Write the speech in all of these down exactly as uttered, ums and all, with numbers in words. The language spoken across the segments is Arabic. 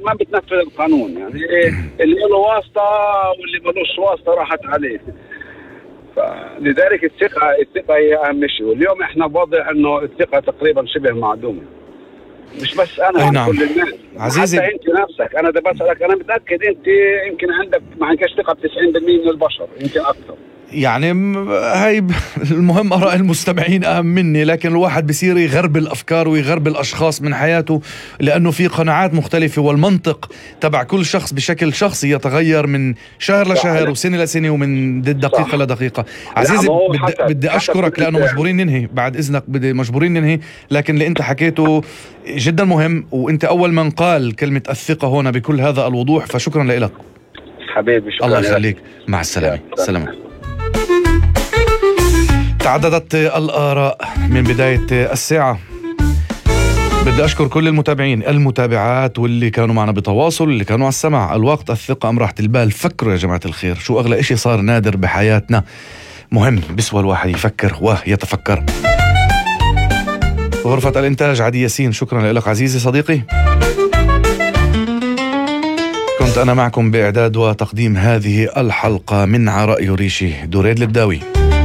ما بتنفذ القانون. يعني اللي له واسطة واللي ملوش واسطة راحت عليه. فلذلك الثقة الثقة هي أهم شيء. واليوم إحنا بوضع إنه الثقة تقريبا شبه معدومة. مش بس أنا، نعم. كل الناس. عزيزي حتى أنت نفسك، أنا ده بسألك، أنا متأكد أنت يمكن عندك ما عندكش ثقة بتسعين بالمئة من البشر، يمكن أكثر. يعني هاي المهم آراء المستمعين أهم مني، لكن الواحد بيصير يغرب الأفكار ويغرب الأشخاص من حياته لأنه في قناعات مختلفة، والمنطق تبع كل شخص بشكل شخصي يتغير من شهر لشهر وسنة لسنة ومن دقيقة لدقيقة. عزيزي بدي, بدي أشكرك لأنه مجبورين ننهي بعد إذنك، بدي مجبورين ننهي، لكن اللي أنت حكيته جدا مهم، وأنت أول من قال كلمة الثقة هنا بكل هذا الوضوح، فشكرا لك حبيبي. شكرا. الله يخليك. مع السلامة. السلام. تعددت الآراء من بداية الساعة. بدي أشكر كل المتابعين المتابعات واللي كانوا معنا بتواصل، اللي كانوا على السمع. الوقت، الثقة، أم راحة البال. فكروا يا جماعة الخير، شو أغلى إشي صار نادر بحياتنا؟ مهم بسوى الواحد يفكر ويتفكر. غرفة الإنتاج عدي ياسين، شكرا لك عزيزي صديقي. كنت أنا معكم بإعداد وتقديم هذه الحلقة من عراء يوريشي دريد للداوي.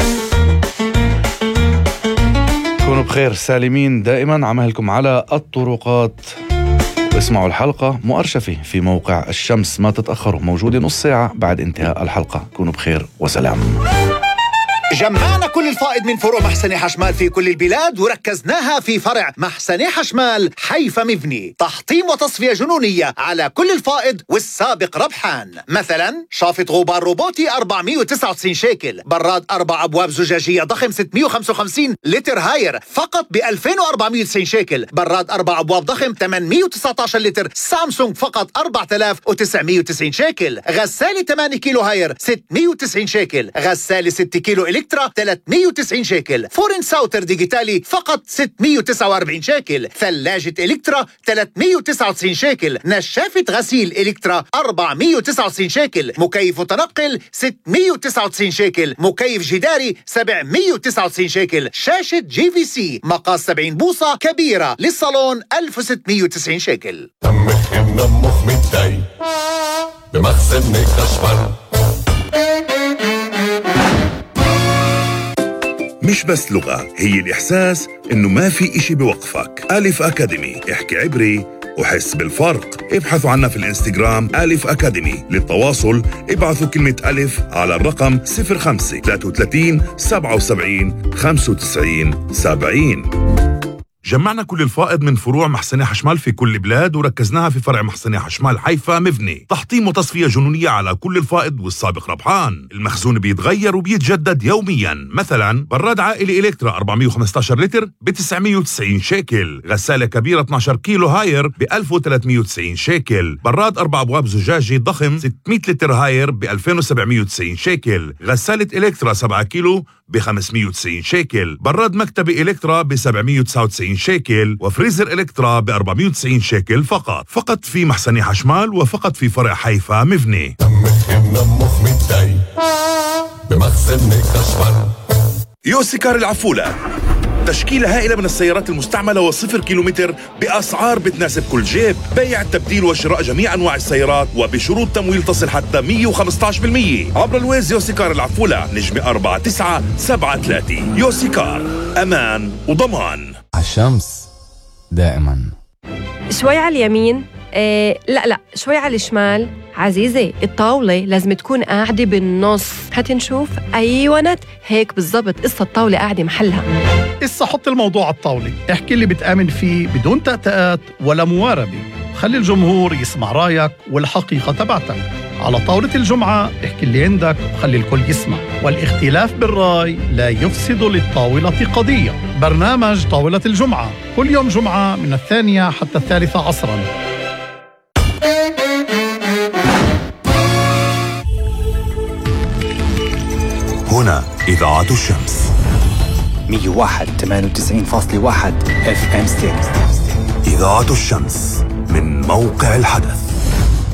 كونوا بخير سالمين دائما. عمهلكم على الطرقات. اسمعوا الحلقة مؤرشفة في موقع الشمس، ما تتأخروا، موجودة نص ساعة بعد انتهاء الحلقة. كونوا بخير وسلام. جمعنا كل الفائض من فروع محسن حشمال في كل البلاد وركزناها في فرع محسن حشمال حيفا مبني. تحطيم وتصفية جنونية على كل الفائض والسابق ربحان. مثلا شافط غبار روبوتي أربعمئة وتسعة وتسعين شيكل، براد أربع أبواب زجاجية ضخم ستمئة وخمسة وخمسين لتر هاير فقط ب ألفين وأربعمئة وتسعين شيكل، براد أربع أبواب ضخم ثمانمئة وتسعة عشر لتر سامسونج فقط أربعة آلاف وتسعمئة وتسعين شيكل، غسالة ثمانية كيلو هاير ستمئة وتسعين شيكل، غسالة ستة كيلو إلكترا ثلاثمئة وتسعين شيكل، فورن ساوتر ديجيتالي فقط ستمئة وتسعة وأربعين شيكل، ثلاجة إلكترا ثلاثمئة وتسعة وتسعين شيكل، نشافة غسيل إلكترا أربعمئة وتسعة وتسعين شيكل، مكيف متنقل ستمئة وتسعة وتسعين شيكل، مكيف جداري سبعمئة وتسعة وتسعين شيكل، شاشة جي في سي مقاس سبعين بوصة كبيرة للصالون ألف وستمئة وتسعين شيكل. دمك منمخ متضايق بمخزنك أشبر. مش بس لغة، هي الإحساس إنه ما في إشي بوقفك. ألف أكاديمي، احكي عبري وحس بالفرق. ابحثوا عنا في الانستغرام ألف أكاديمي. للتواصل ابعثوا كلمة ألف على الرقم صفر خمسة ثلاثة وثلاثين سبعة وسبعين خمسة وتسعين سبعين. جمعنا كل الفائض من فروع محسن حشمال في كل بلاد وركزناها في فرع محسن حشمال حيفا مبني. تحطيم وتصفية جنونية على كل الفائض والسابق ربحان. المخزون بيتغير وبيتجدد يوميا. مثلا براد عائلي إلكترا أربعمئة وخمسة عشر لتر ب تسعمئة وتسعين شيكل، غسالة كبيرة اثني عشر كيلو هاير ب ألف وثلاثمئة وتسعين شيكل، براد أربع أبواب زجاجي ضخم ستمئة لتر هاير ب ألفين وسبعمئة وتسعين شيكل، غسالة إلكترا سبعة كيلو ب خمسمئة وتسعين شيكل، براد مكتبي إلكترا ب سبعمئة وتسعة وتسعين شيكل، وفريزر إلكترا ب أربعمئة وتسعين شيكل فقط. فقط في محسن حشمال وفقط في فرع حيفا مبني. دمك منمخ متضايق بمخزنك أشبر. يوسيكار العفولة، تشكيلة هائلة من السيارات المستعملة وصفر كيلومتر بأسعار بتناسب كل جيب. بيع، تبديل وشراء جميع أنواع السيارات وبشروط تمويل تصل حتى مئة وخمسة عشر بالمئة. عبر الويز يوسيكار العفولة، نجمة أربعة تسعة سبعة ثلاثة. يوسيكار، أمان وضمان. الشمس دائما. شوي على اليمين، إيه لا لا شوي على الشمال. عزيزي الطاولة لازم تكون قاعدة بالنص. هاتي نشوف. أيوة نت هيك بالضبط، قصة الطاولة قاعدة محلها. إسا حط الموضوع على الطاولة، احكي اللي بتآمن فيه بدون تأتأات ولا مواربة. خلي الجمهور يسمع رايك والحقيقة تبعتك. على طاولة الجمعة احكي اللي عندك وخلي الكل يسمع، والاختلاف بالرأي لا يفسد للطاولة قضية. برنامج طاولة الجمعة كل يوم جمعة من الثانية حتى الثالثة عصراً. هنا إذاعة الشمس مئة وواحد ثمانية وتسعين فاصلة واحد اف ام ستيريو. إذاعة الشمس من موقع الحدث.